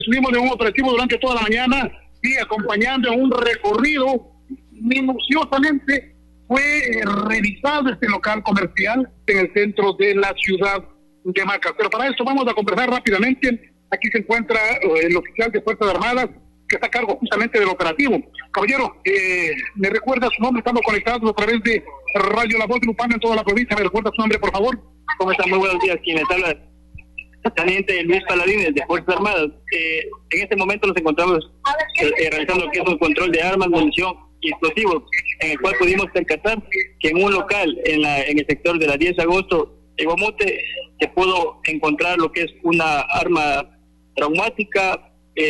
Estuvimos en un operativo durante toda la mañana y acompañando en un recorrido minuciosamente fue revisado este local comercial en el centro de la ciudad de Macas. Pero para esto vamos a conversar rápidamente. Aquí se encuentra el oficial de Fuerzas Armadas que está a cargo justamente del operativo. Caballero, ¿me recuerda su nombre? Estamos conectados a través de Radio La Voz de Lupano en toda la provincia. ¿Me recuerda su nombre, por favor? ¿Cómo está? Muy buenos días. ¿Quién les habla? Teniente Luis Paladines, de Fuerzas Armadas. En este momento nos encontramos realizando lo que es un control de armas, munición y explosivos, en el cual pudimos percatar que en un local en el sector de la 10 de agosto de Guamote se pudo encontrar lo que es una arma traumática,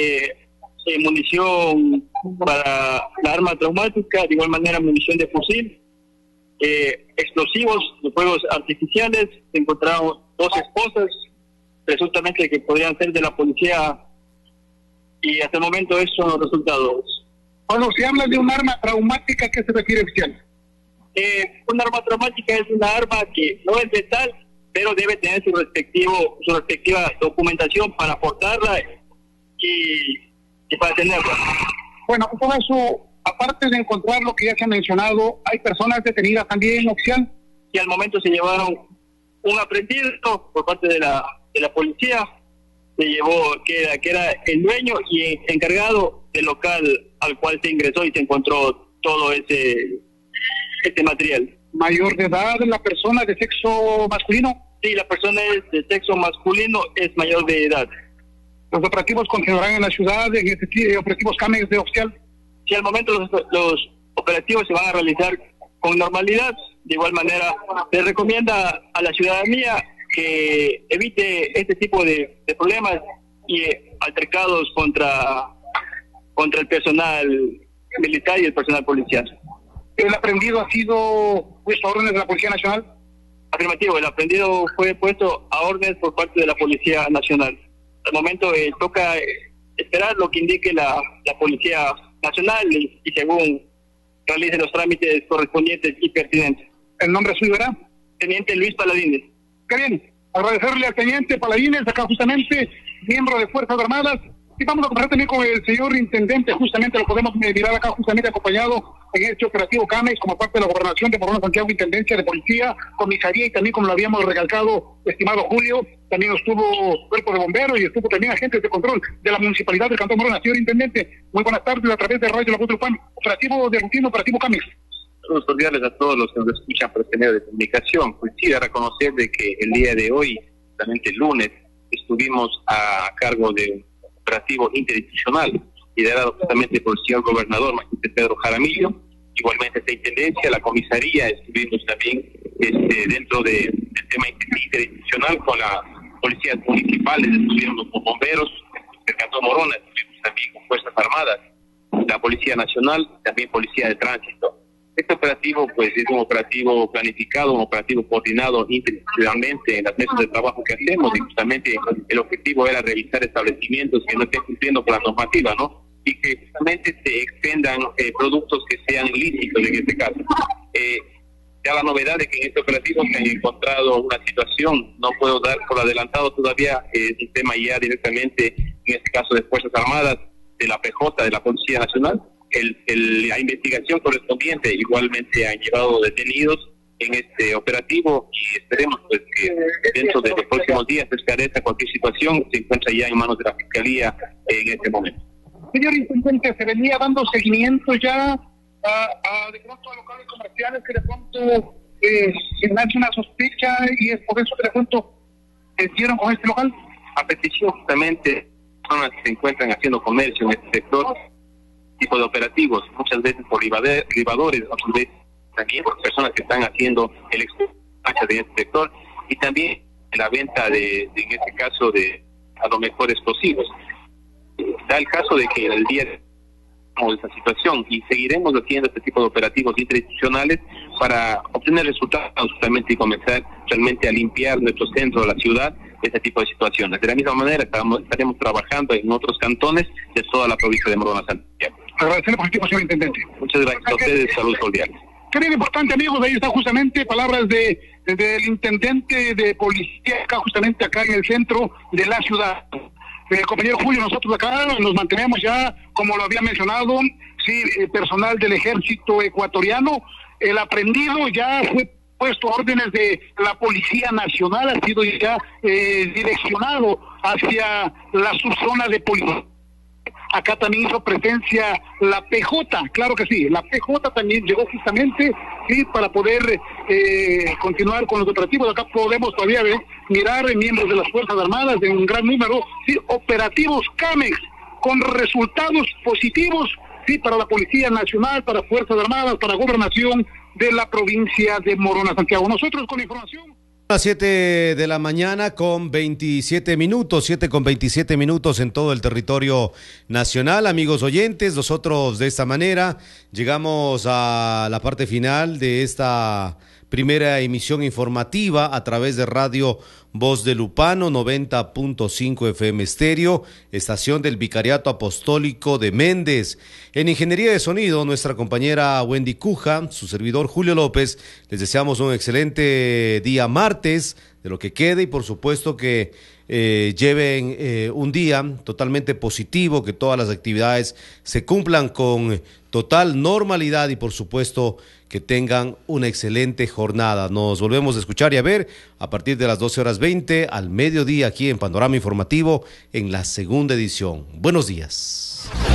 munición para la arma traumática, de igual manera munición de fusil, explosivos de fuegos artificiales. Se encontraron 2 esposas presuntamente que podrían ser de la policía, y hasta el momento esos son los resultados. Cuando se habla de un arma traumática, ¿qué se refiere, oficial? Un arma traumática es una arma que no es letal, pero debe tener su respectiva documentación para portarla y para tenerla. Bueno, todo eso, aparte de encontrar lo que ya se ha mencionado, ¿hay personas detenidas también, oficial? Y al momento se llevaron un aprendido por parte de la policía. Se llevó que era el dueño y encargado del local al cual se ingresó y se encontró todo este material. ¿Mayor de edad la persona de sexo masculino? Sí, la persona de sexo masculino es mayor de edad. ¿Los operativos continuarán en la ciudad, en este operativos CAMEX de oficial? Sí, al momento los operativos se van a realizar con normalidad. De igual manera, se recomienda a la ciudadanía que evite este tipo de problemas y altercados contra el personal militar y el personal policial. ¿El aprendido ha sido puesto a órdenes de la Policía Nacional? Afirmativo, el aprendido fue puesto a órdenes por parte de la Policía Nacional. Al momento toca esperar lo que indique la Policía Nacional y según realice los trámites correspondientes y pertinentes. ¿El nombre suyo era? Teniente Luis Paladines. Qué bien, agradecerle al Teniente Paladines, acá justamente, miembro de Fuerzas Armadas. Y vamos a conversar también con el señor Intendente, justamente lo podemos mirar acá, justamente acompañado en este operativo CAMEX como parte de la Gobernación de Morona Santiago, Intendencia de Policía, Comisaría, y también, como lo habíamos recalcado, estimado Julio, también estuvo Cuerpo de Bomberos y estuvo también agentes de control de la Municipalidad del Cantón Morona. Señor Intendente, muy buenas tardes a través de Radio La Voz de Lupano. Operativo de rutina, operativo CAMEX. Saludos cordiales a todos los que nos escuchan por este medio de comunicación. Pues sí, a reconocer de que el día de hoy, justamente el lunes, estuvimos a cargo de un operativo interinstitucional liderado justamente por el señor gobernador Magíster Pedro Jaramillo. Igualmente esta intendencia, la comisaría, estuvimos también dentro del tema interinstitucional con las policías municipales, estuvimos con bomberos del Cantón Morona, estuvimos también con Fuerzas Armadas, la Policía Nacional, también Policía de Tránsito. Este operativo pues es un operativo planificado, un operativo coordinado interinstitucionalmente en las mesas de trabajo que hacemos, y justamente el objetivo era revisar establecimientos que no estén cumpliendo con la normativa, ¿no? Y que justamente se expendan productos que sean ilícitos en este caso. Ya la novedad de que en este operativo se han encontrado una situación, no puedo dar por adelantado todavía, el tema ya directamente, en este caso de Fuerzas Armadas, de la PJ, de la Policía Nacional. La investigación correspondiente igualmente han llevado detenidos en este operativo, y esperemos pues que dentro de los próximos días se esclarezca cualquier situación. Se encuentra ya en manos de la Fiscalía en este momento. Señor Intendente, se venía dando seguimiento ya de pronto a locales comerciales que de pronto se nace una sospecha, y es por eso que de pronto se hicieron con este local. A petición justamente personas que se encuentran haciendo comercio en este sector, tipo de operativos, muchas veces por ribadores, otras veces también por personas que están haciendo el exportaje de este sector, y también la venta en este caso a lo mejor explosivos. Da el caso de que en el día de esta situación, y seguiremos haciendo este tipo de operativos interinstitucionales para obtener resultados justamente y comenzar realmente a limpiar nuestro centro de la ciudad de este tipo de situaciones. De la misma manera estaremos trabajando en otros cantones de toda la provincia de Morona Santiago. Agradecerle por el tiempo, señor Intendente. Muchas gracias a ustedes, saludos cordiales. Qué bien importante, amigos, ahí está justamente palabras del Intendente de Policía, justamente acá en el centro de la ciudad. compañero Julio, nosotros acá nos mantenemos ya, como lo había mencionado, sí, personal del ejército ecuatoriano. El aprendido ya fue puesto a órdenes de la Policía Nacional, ha sido ya direccionado hacia la subzona de policía. Acá también hizo presencia la PJ, claro que sí, la PJ también llegó justamente, sí, para poder continuar con los operativos. Acá podemos todavía mirar miembros de las Fuerzas Armadas de un gran número, sí, operativos CAMEX, con resultados positivos, sí, para la Policía Nacional, para Fuerzas Armadas, para Gobernación de la provincia de Morona, Santiago. Nosotros con información. A las 7 de la mañana con 27 minutos, 7 con 27 minutos en todo el territorio nacional. Amigos oyentes, nosotros de esta manera llegamos a la parte final de esta primera emisión informativa a través de Radio Voz de Lupano, 90.5 FM Estéreo, estación del Vicariato Apostólico de Méndez. En Ingeniería de Sonido, nuestra compañera Wendy Cuja, su servidor Julio López, les deseamos un excelente día martes, de lo que quede, y por supuesto que lleven un día totalmente positivo, que todas las actividades se cumplan con total normalidad y por supuesto que tengan una excelente jornada. Nos volvemos a escuchar y a ver a partir de las 12:20 al mediodía aquí en Panorama Informativo en la segunda edición. Buenos días.